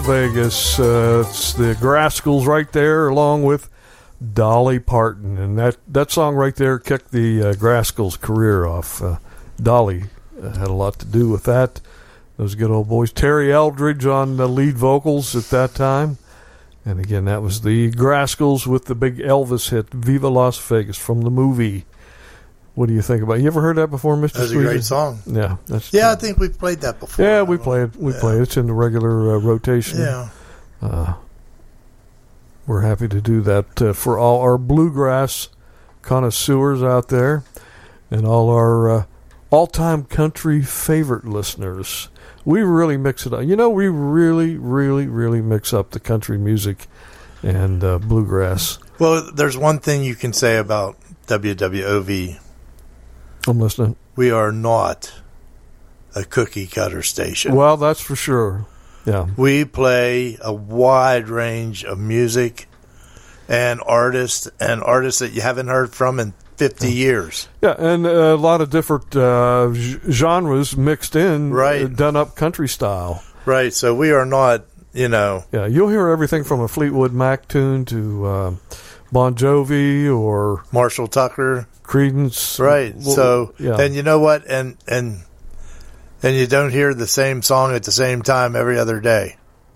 Vegas. It's the Graskels right there, along with Dolly Parton, and that song right there kicked the Graskels' career off. Dolly had a lot to do with that. Those good old boys. Terry Eldridge on the lead vocals at that time, and again, that was the Graskels with the big Elvis hit "Viva Las Vegas" from the movie. What do you think about it? You ever heard that before, Mr. That's a great song. Yeah, I think we've played that before. Yeah, we play it. Play it. It's in the regular rotation. Yeah. We're happy to do that for all our bluegrass connoisseurs out there and all our all-time country favorite listeners. We really mix it up. You know, we really, really, really mix up the country music and bluegrass. Well, there's one thing you can say about WWOV. I'm listening. We are not a cookie cutter station. Well, that's for sure. Yeah. We play a wide range of music and artists that you haven't heard from in 50 years. Yeah, and a lot of different genres mixed in, right. Done up country style. Right, so we are not, Yeah, you'll hear everything from a Fleetwood Mac tune to Bon Jovi or Marshall Tucker. Creedence. Right, so, yeah. And you know what? And you don't hear the same song at the same time every other day.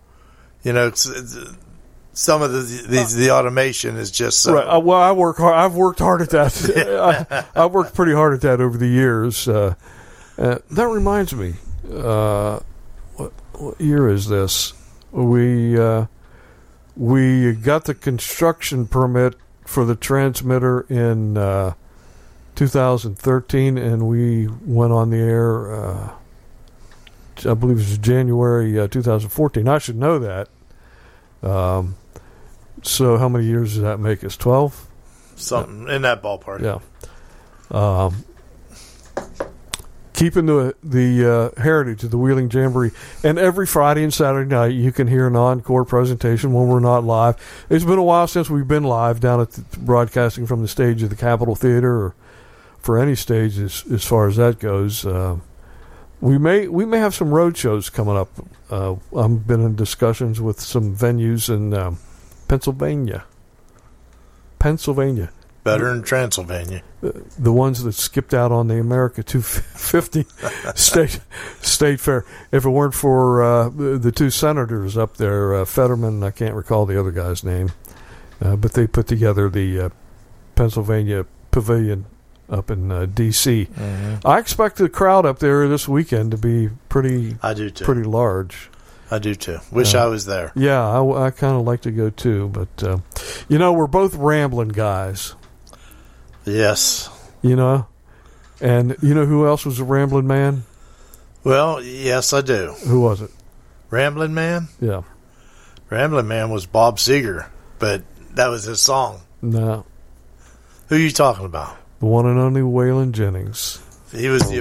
Some of the automation is just so. Right. Well, I work hard. I've worked hard at that. I've worked pretty hard at that over the years. That reminds me. What year is this? We got the construction permit for the transmitter in 2013, and we went on the air. I believe it was January 2014. I should know that. So how many years does that make us? 12? Something in that ballpark. Yeah. Keeping the heritage of the Wheeling Jamboree. And every Friday and Saturday night, you can hear an encore presentation when we're not live. It's been a while since we've been live down at broadcasting from the stage of the Capitol Theater, or for any stage as far as that goes. We may have some road shows coming up. I've been in discussions with some venues in Pennsylvania. Better than Transylvania. The ones that skipped out on the America 250 state fair. If it weren't for the two senators up there, Fetterman, I can't recall the other guy's name, but they put together the Pennsylvania Pavilion up in D.C. Mm-hmm. I expect the crowd up there this weekend to be pretty. I do too. Pretty large. I do too. Wish I was there. Yeah, I kind of like to go too, but we're both rambling guys. Yes. And you know who else was a rambling man? Well, yes, I do. Who was it? Rambling Man? Yeah. Rambling Man was Bob Seger, but that was his song. No. Who are you talking about? The one and only Waylon Jennings. He was the